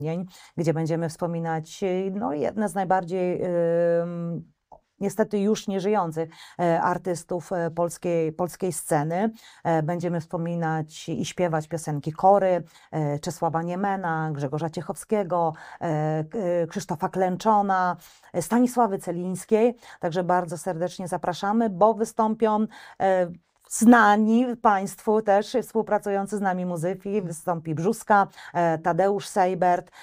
gdzie będziemy wspominać no, jedne z najbardziej niestety już nieżyjących artystów polskiej sceny. Będziemy wspominać i śpiewać piosenki Kory, Czesława Niemena, Grzegorza Ciechowskiego, Krzysztofa Klęczona, Stanisławy Celińskiej. Także bardzo serdecznie zapraszamy, bo wystąpią znani Państwu też współpracujący z nami muzyki. Wystąpi Brzuska, Tadeusz Seibert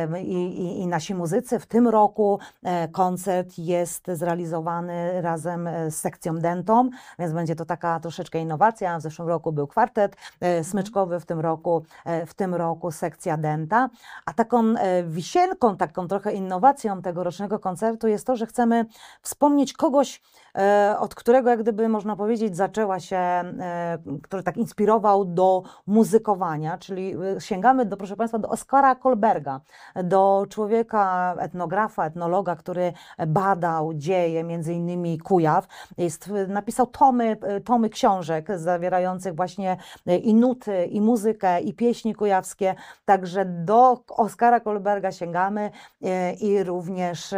i nasi muzycy. W tym roku koncert jest zrealizowany razem z sekcją dentą, więc będzie to taka troszeczkę innowacja. W zeszłym roku był kwartet smyczkowy, w tym roku sekcja denta. A taką wisienką, taką trochę innowacją tegorocznego koncertu jest to, że chcemy wspomnieć kogoś, od którego jak gdyby można powiedzieć zaczęła się, który tak inspirował do muzykowania, czyli sięgamy proszę Państwa, do Oskara Kolberga, do człowieka, etnografa, etnologa, który badał dzieje, między innymi Kujaw. Napisał tomy książek zawierających właśnie i nuty, i muzykę, i pieśni kujawskie, także do Oskara Kolberga sięgamy i również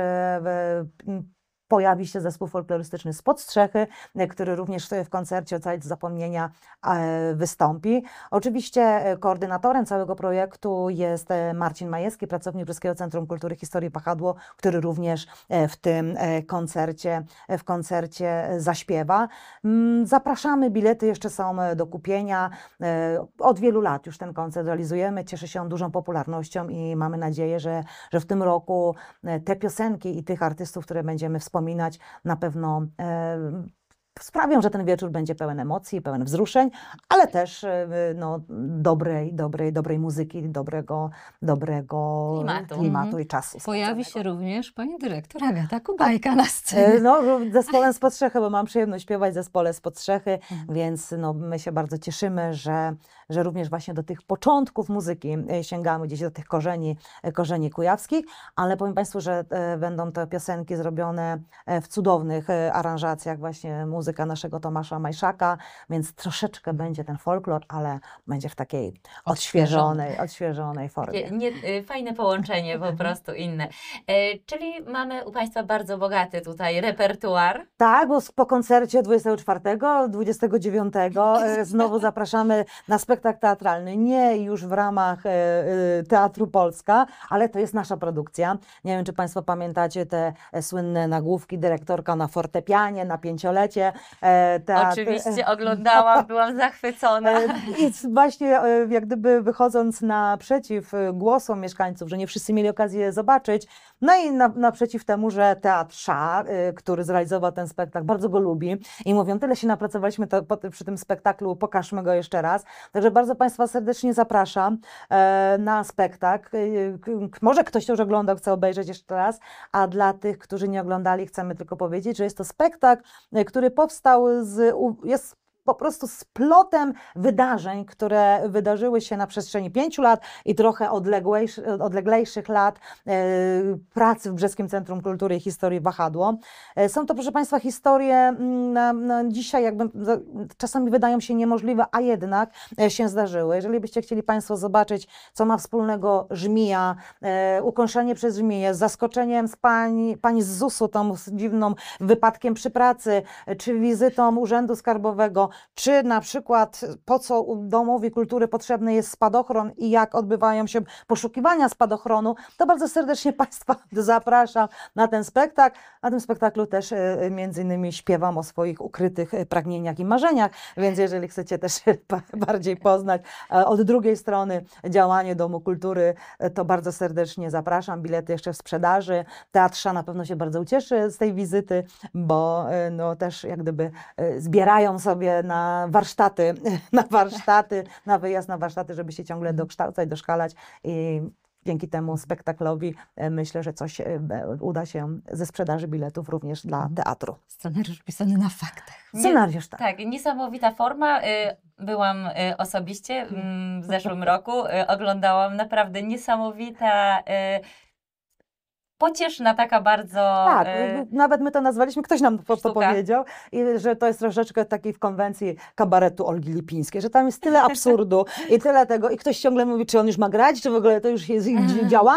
pojawi się zespół folklorystyczny Spod Strzechy, który również w koncercie Ocalić z zapomnienia wystąpi. Oczywiście koordynatorem całego projektu jest Marcin Majewski, pracownik Brzeskiego Centrum Kultury Historii Wahadło, który również w tym koncercie zaśpiewa. Zapraszamy, bilety jeszcze są do kupienia. Od wielu lat już ten koncert realizujemy, cieszy się on dużą popularnością i mamy nadzieję, że w tym roku te piosenki i tych artystów, które będziemy wspominać, na pewno sprawią, że ten wieczór będzie pełen emocji, pełen wzruszeń, ale też no, dobrej muzyki, dobrego klimatu i czasu. Pojawi się również pani dyrektor Agata Kubajka na scenie. No, zespołem Spod Strzechy, bo mam przyjemność śpiewać w zespole Spod Strzechy, więc no, my się bardzo cieszymy, że również właśnie do tych początków muzyki sięgamy, gdzieś do tych korzeni kujawskich, ale powiem Państwu, że będą te piosenki zrobione w cudownych aranżacjach, właśnie muzyka naszego Tomasza Majszaka, więc troszeczkę będzie ten folklor, ale będzie w takiej odświeżonej formie. Fajne połączenie, po prostu inne. Czyli mamy u Państwa bardzo bogaty tutaj repertuar. Tak, bo po koncercie 24, 29 znowu zapraszamy na spektakl teatralny, nie już w ramach Teatru Polska, ale to jest nasza produkcja. Nie wiem, czy Państwo pamiętacie te słynne nagłówki, dyrektorka na fortepianie, na 5-lecie. Oczywiście oglądałam, byłam zachwycona. I właśnie jak gdyby wychodząc naprzeciw głosom mieszkańców, że nie wszyscy mieli okazję zobaczyć, no i naprzeciw temu, że Teatr Szá, który zrealizował ten spektakl, bardzo go lubi i mówią, tyle się napracowaliśmy przy tym spektaklu, pokażmy go jeszcze raz. Także bardzo Państwa serdecznie zapraszam na spektakl. Może ktoś to już oglądał, chce obejrzeć jeszcze raz, a dla tych, którzy nie oglądali, chcemy tylko powiedzieć, że jest to spektakl, który powstał jest po prostu splotem wydarzeń, które wydarzyły się na przestrzeni 5 lat i trochę odleglejszych lat pracy w Brzeskim Centrum Kultury i Historii Wahadło. Są to, proszę Państwa, historie dzisiaj jakby czasami wydają się niemożliwe, a jednak się zdarzyły. Jeżeli byście chcieli Państwo zobaczyć, co ma wspólnego żmija, ukąszenie przez żmiję, z zaskoczeniem z pani z ZUS-u, tą dziwną wypadkiem przy pracy, czy wizytą Urzędu Skarbowego, czy na przykład po co Domowi Kultury potrzebny jest spadochron i jak odbywają się poszukiwania spadochronu, to bardzo serdecznie Państwa zapraszam na ten spektakl. Na tym spektaklu też między innymi śpiewam o swoich ukrytych pragnieniach i marzeniach, więc jeżeli chcecie też bardziej poznać od drugiej strony działanie Domu Kultury, to bardzo serdecznie zapraszam. Bilety jeszcze w sprzedaży. Teatr Szá na pewno się bardzo ucieszy z tej wizyty, bo no, też jak gdyby zbierają sobie na warsztaty, na wyjazd na warsztaty, żeby się ciągle dokształcać, doszkalać i dzięki temu spektaklowi myślę, że coś uda się ze sprzedaży biletów również dla teatru. Scenariusz pisany na faktach. Scenariusz, tak. Tak, niesamowita forma. Byłam osobiście w zeszłym roku, oglądałam, naprawdę niesamowita pocieszna, taka bardzo... Tak, nawet my to nazwaliśmy, ktoś nam sztuka. powiedział, że to jest troszeczkę takiej w konwencji kabaretu Olgi Lipińskiej, że tam jest tyle absurdu i tyle tego i ktoś ciągle mówi, czy on już ma grać, czy w ogóle to już jest działa.